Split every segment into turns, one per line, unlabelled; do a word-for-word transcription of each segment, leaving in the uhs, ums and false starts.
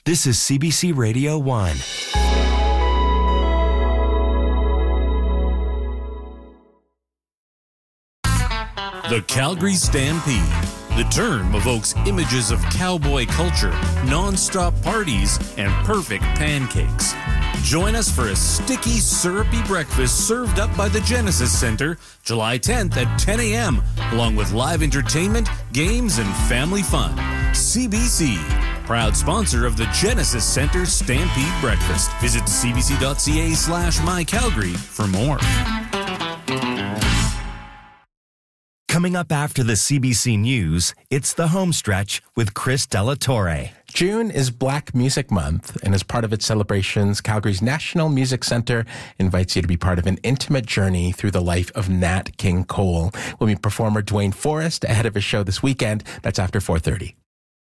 This is C B C Radio one.
The Calgary Stampede. The term evokes images of cowboy culture, non-stop parties, and perfect pancakes. Join us for a sticky, syrupy breakfast served up by the Genesis Center, July tenth at ten a.m., along with live entertainment, games, and family fun. C B C, proud sponsor of the Genesis Center Stampede Breakfast. Visit cbc.ca slash mycalgary for more.
Coming up after the C B C News, it's The Home Stretch with Chris Delatorre.
June is Black Music Month, and as part of its celebrations, Calgary's National Music Centre invites you to be part of an intimate journey through the life of Nat King Cole. We'll meet performer Dwayne Forrest ahead of his show this weekend. That's after four thirty.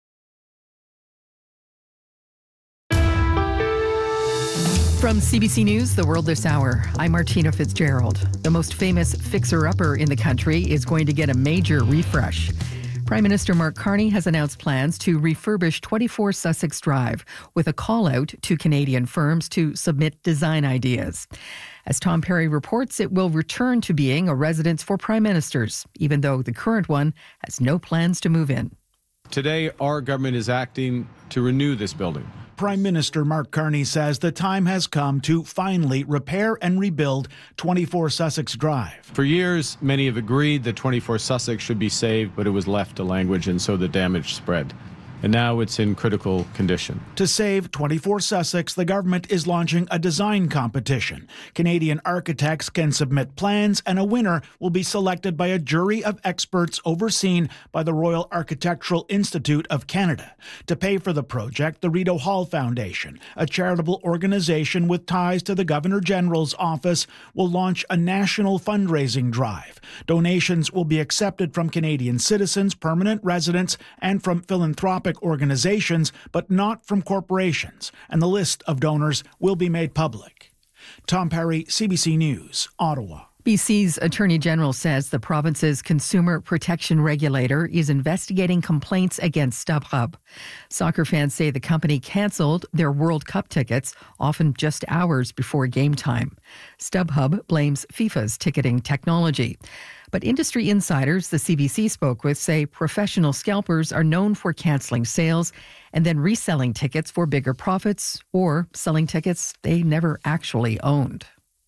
From C B C News, The World This Hour, I'm Martina Fitzgerald. The most famous fixer-upper in the country is going to get a major refresh. Prime Minister Mark Carney has announced plans to refurbish twenty-four Sussex Drive with a call-out to Canadian firms to submit design ideas. As Tom Perry reports, it will return to being a residence for prime ministers, even though the current one has no plans to move in.
Today, our government is acting to renew this building.
Prime Minister Mark Carney says the time has come to finally repair and rebuild twenty-four Sussex Drive.
For years, many have agreed that twenty-four Sussex should be saved, but it was left to language, and so the damage spread. And now it's in critical condition.
To save twenty-four Sussex, the government is launching a design competition. Canadian architects can submit plans, and a winner will be selected by a jury of experts overseen by the Royal Architectural Institute of Canada. To pay for the project, the Rideau Hall Foundation, a charitable organization with ties to the Governor-General's office, will launch a national fundraising drive. Donations will be accepted from Canadian citizens, permanent residents, and from philanthropic organizations, but not from corporations, and the list of donors will be made public. Tom Perry, C B C News, Ottawa.
B C's Attorney General says the province's consumer protection regulator is investigating complaints against StubHub. Soccer fans say the company cancelled their World Cup tickets, often just hours before game time. StubHub blames FIFA's ticketing technology. But industry insiders the C B C spoke with say professional scalpers are known for cancelling sales and then reselling tickets for bigger profits or selling tickets they never actually owned.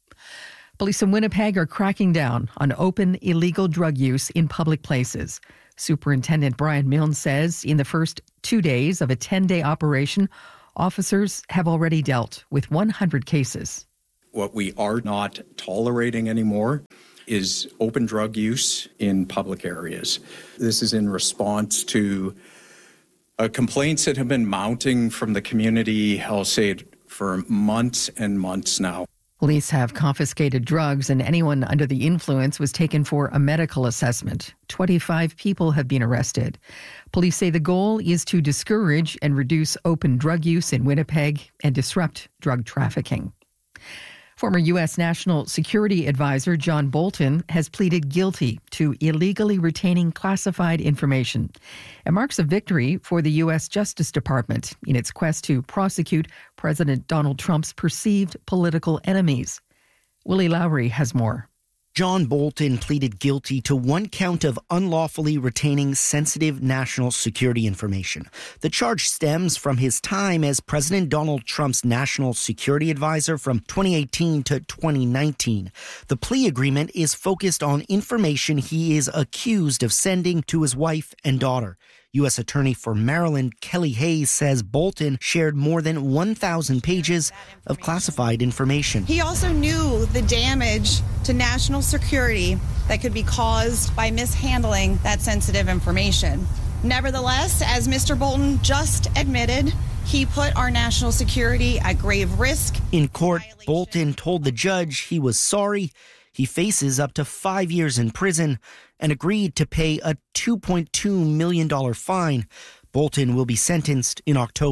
Police in Winnipeg are cracking down on open illegal drug use in public places. Superintendent Brian Milne says in the first two days of a ten-day operation, officers have already dealt with one hundred cases.
What we are not tolerating anymore is open drug use in public areas. This is in response to uh, complaints that have been mounting from the community, I'll say it, for months and months now.
Police have confiscated drugs and anyone under the influence was taken for a medical assessment. twenty-five people have been arrested. Police say the goal is to discourage and reduce open drug use in Winnipeg and disrupt drug trafficking. Former U S National Security Advisor John Bolton has pleaded guilty to illegally retaining classified information. It marks a victory for the U S Justice Department in its quest to prosecute President Donald Trump's perceived political enemies. Willie Lowry has more.
John Bolton pleaded guilty to one count of unlawfully retaining sensitive national security information. The charge stems from his time as President Donald Trump's national security advisor from twenty eighteen to twenty nineteen. The plea agreement is focused on information he is accused of sending to his wife and daughter. U S Attorney for Maryland Kelly Hayes says Bolton shared more than one thousand pages of classified information.
He also knew the damage to national security that could be caused by mishandling that sensitive information. Nevertheless, as Mister Bolton just admitted, he put our national security at grave risk.
In court, Bolton told the judge he was sorry. He faces up to five years in prison and agreed to pay a two point two million dollars fine. Bolton will be sentenced in October.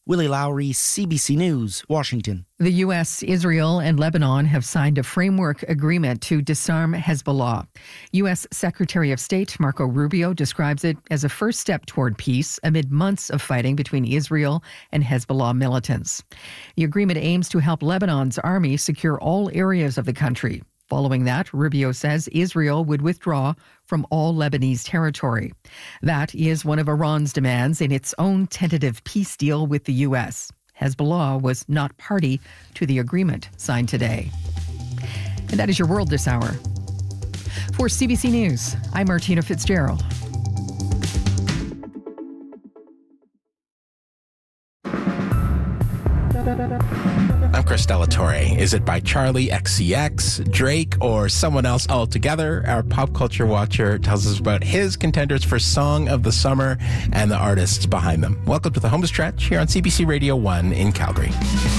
Willie Lowry, C B C News, Washington.
The U S, Israel, and Lebanon have signed a framework agreement to disarm Hezbollah. U S. Secretary of State Marco Rubio describes it as a first step toward peace amid months of fighting between Israel and Hezbollah militants. The agreement aims to help Lebanon's army secure all areas of the country. Following that, Rubio says Israel would withdraw from all Lebanese territory. That is one of Iran's demands in its own tentative peace deal with the U S. Hezbollah was not party to the agreement signed today. And that is your world this hour. For C B C News, I'm Martina Fitzgerald.
I'm Chris Delatorre. Is it by Charlie X C X, Drake, or someone else altogether? Our pop culture watcher tells us about his contenders for Song of the Summer and the artists behind them. Welcome to the home stretch here on C B C Radio one in Calgary.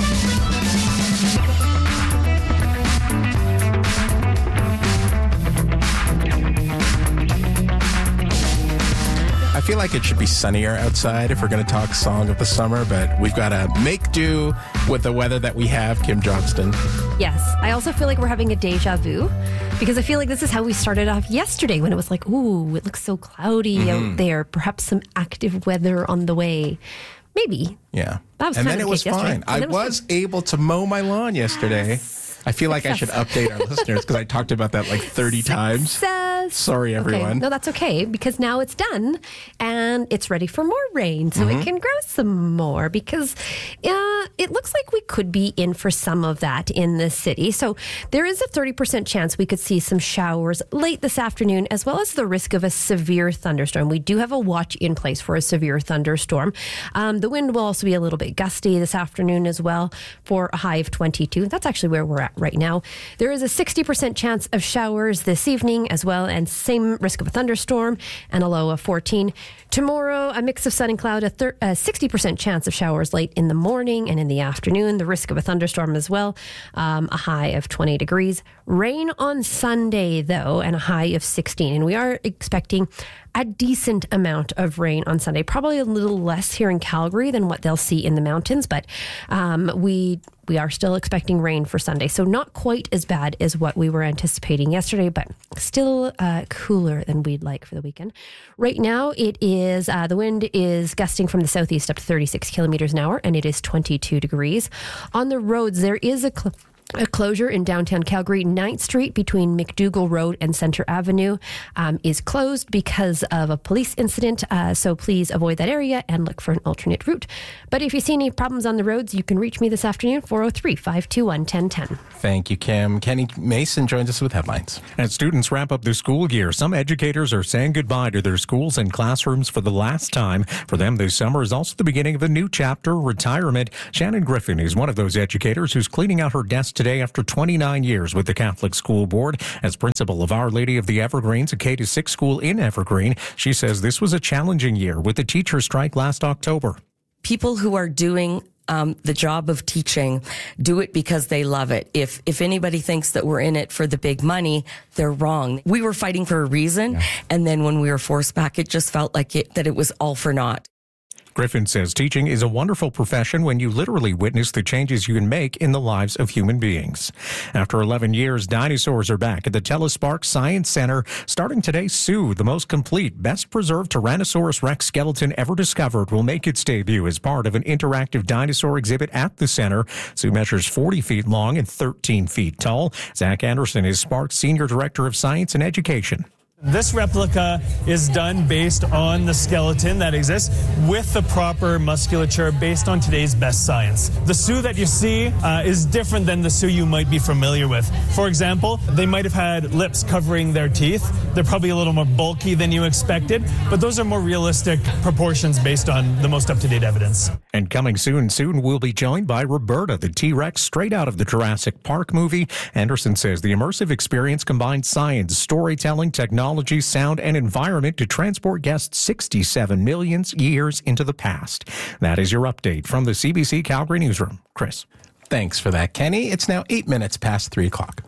I feel like it should be sunnier outside if we're going to talk Song of the Summer, but we've got to make do with the weather that we have. Kim Johnston.
Yes. I also feel like we're having a deja vu because I feel like this is how we started off yesterday when it was like, ooh, it looks so cloudy mm-hmm. out there. Perhaps some active weather on the way. Maybe.
Yeah.
That was
and
kind
then
of
it was fine. I was, was able to mow my lawn yesterday. Yes. I feel like I should update our listeners because I talked about that like thirty times.
Success.
Sorry, everyone.
Okay. No, that's okay because now it's done and it's ready for more rain so mm-hmm. it can grow some more because uh, it looks like we could be in for some of that in the city. So there is a thirty percent chance we could see some showers late this afternoon as well as the risk of a severe thunderstorm. We do have a watch in place for a severe thunderstorm. Um, the wind will also be a little bit gusty this afternoon as well for a high of twenty-two. That's actually where we're at right now. There is a sixty percent chance of showers this evening as well, and same risk of a thunderstorm and a low of fourteen. Tomorrow, a mix of sun and cloud, a, thir- a sixty percent chance of showers late in the morning and in the afternoon. The risk of a thunderstorm as well, um, a high of twenty degrees. Rain on Sunday, though, and a high of sixteen. And we are expecting a decent amount of rain on Sunday, probably a little less here in Calgary than what they'll see in the mountains, but um, we we are still expecting rain for Sunday. So not quite as bad as what we were anticipating yesterday, but still uh, cooler than we'd like for the weekend. Right now, it is, uh, the wind is gusting from the southeast up to thirty-six kilometers an hour, and it is twenty-two degrees. On the roads, there is a cl- A closure in downtown Calgary. ninth Street between McDougall Road and Centre Avenue um, is closed because of a police incident. Uh, so please avoid that area and look for an alternate route. But if you see any problems on the roads, you can reach me this afternoon, four oh three, five two one, one oh one oh.
Thank you, Kim. Kenny Mason joins us with headlines.
As students wrap up their school year, some educators are saying goodbye to their schools and classrooms for the last time. For them, this summer is also the beginning of a new chapter, retirement. Shannon Griffin is one of those educators who's cleaning out her desk today after twenty-nine years with the Catholic School Board. As principal of Our Lady of the Evergreens, a K to six school in Evergreen, she says this was a challenging year with the teacher strike last October.
People who are doing um, the job of teaching do it because they love it. If if anybody thinks that we're in it for the big money, they're wrong. We were fighting for a reason, yeah. and then when we were forced back, it just felt like it, that it was all for naught.
Griffin says teaching is a wonderful profession when you literally witness the changes you can make in the lives of human beings. After eleven years, dinosaurs are back at the Telespark Science Center. Starting today, Sue, the most complete, best-preserved Tyrannosaurus Rex skeleton ever discovered, will make its debut as part of an interactive dinosaur exhibit at the center. Sue measures forty feet long and thirteen feet tall. Zach Anderson is Spark's Senior Director of Science and Education.
This replica is done based on the skeleton that exists with the proper musculature based on today's best science. The Sue that you see uh, is different than the Sue you might be familiar with. For example, they might have had lips covering their teeth. They're probably a little more bulky than you expected, but those are more realistic proportions based on the most up-to-date evidence.
And coming soon, soon we'll be joined by Roberta, the T-Rex straight out of the Jurassic Park movie. Anderson says the immersive experience combines science, storytelling, technology, Technology, sound, and environment to transport guests sixty-seven million years into the past. That is your update from the C B C Calgary Newsroom. Chris.
Thanks for that, Kenny. It's now eight minutes past three o'clock.